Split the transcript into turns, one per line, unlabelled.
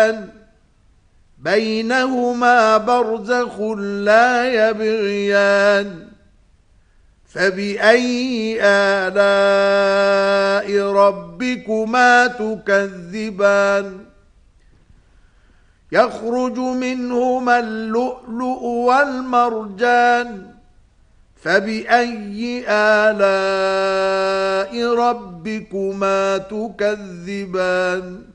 بينهما برزخ لا يبغيان فبأي آلاء ربكما تكذبان يخرج منهما اللؤلؤ والمرجان فبأي آلاء ربكما تكذبان